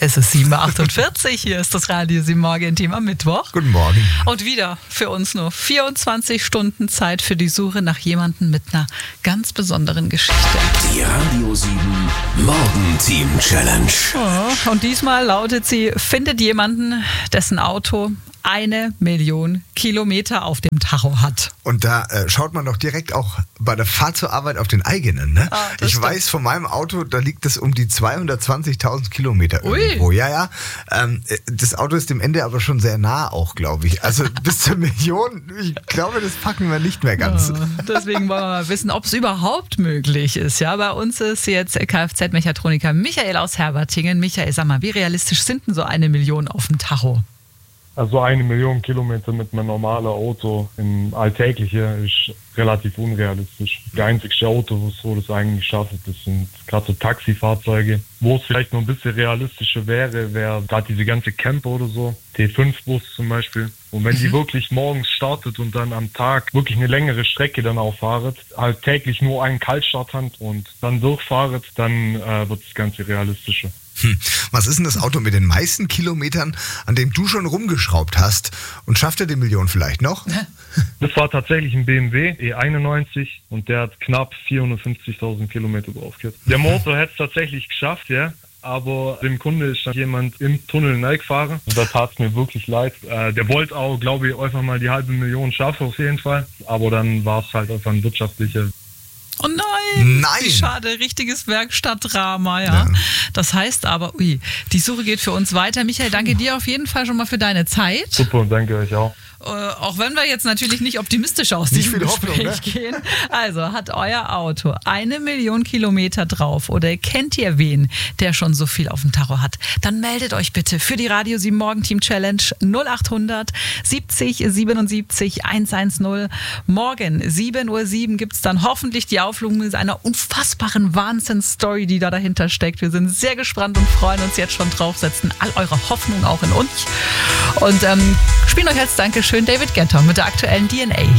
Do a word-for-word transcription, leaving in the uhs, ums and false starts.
Es ist sieben Uhr achtundvierzig, hier ist das Radio sieben Morgen-Team am Mittwoch. Guten Morgen. Und wieder für uns nur vierundzwanzig Stunden Zeit für die Suche nach jemandem mit einer ganz besonderen Geschichte. Die Radio sieben Morgen-Team Challenge. Oh, und diesmal lautet sie, findet jemanden, dessen Auto eine Million Kilometer auf dem Tacho hat. Und da äh, schaut man doch direkt auch bei der Fahrt zur Arbeit auf den eigenen, ne? Ah, ich stimmt. weiß von meinem Auto, da liegt es um die zweihundertzwanzigtausend Kilometer Ui. irgendwo. Ja, ja. Ähm, das Auto ist dem Ende aber schon sehr nah auch, glaube ich. Also bis zur Million, ich glaube, das packen wir nicht mehr ganz. Oh, deswegen wollen wir mal wissen, ob es überhaupt möglich ist. Ja, bei uns ist jetzt Kfz-Mechatroniker Michael aus Herbertingen. Michael, sag mal, wie realistisch sind denn so eine Million auf dem Tacho? Also eine Million Kilometer mit einem normalen Auto im Alltäglichen ist relativ unrealistisch. Das einzige Auto, wo das eigentlich schafft, das sind gerade so Taxifahrzeuge. Wo es vielleicht noch ein bisschen realistischer wäre, wäre gerade diese ganze Camper oder so, T fünf Bus zum Beispiel. Und wenn die wirklich morgens startet und dann am Tag wirklich eine längere Strecke dann auch fahret, halt täglich nur einen Kaltstart hat und dann durchfahret, dann äh, wird das Ganze realistischer. Hm. Was ist denn das Auto mit den meisten Kilometern, an dem du schon rumgeschraubt hast? Und schafft er die Million vielleicht noch? Das war tatsächlich ein B M W E einundneunzig und der hat knapp vierhundertfünfzigtausend Kilometer drauf gehabt. Der Motor hätte es tatsächlich geschafft, ja. Aber dem Kunde ist dann jemand im Tunnel reingefahren. Und da tat es mir wirklich leid. Äh, der wollte auch, glaube ich, einfach mal die halbe Million schaffen auf jeden Fall. Aber dann war es halt einfach ein wirtschaftlicher. Oh nein, Nein. wie schade, richtiges Werkstattdrama, ja. Ja. Das heißt aber, ui, die Suche geht für uns weiter. Michael, danke dir auf jeden Fall schon mal für deine Zeit. Super, danke euch auch. Äh, auch wenn wir jetzt natürlich nicht optimistisch aus Nicht diesem viel Hoffnung, Gespräch gehen. Also hat euer Auto eine Million Kilometer drauf oder kennt ihr wen, der schon so viel auf dem Tacho hat? Dann meldet euch bitte für die Radio sieben Morgen-Team Challenge null achthundert siebzig siebenundsiebzig hundertzehn. Morgen sieben Uhr sieben gibt es dann hoffentlich die Auflösung einer unfassbaren Wahnsinnsstory, die da dahinter steckt. Wir sind sehr gespannt und freuen uns jetzt schon drauf, setzen all eure Hoffnung auch in uns. Und ähm, spielen euch als Dankeschön David Guetta mit der aktuellen D N A.